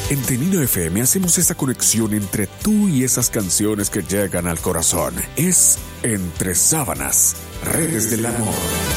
En Tenino FM hacemos esa conexión entre tú y esas canciones que llegan al corazón. Es Entre Sábanas, Redes del Amor.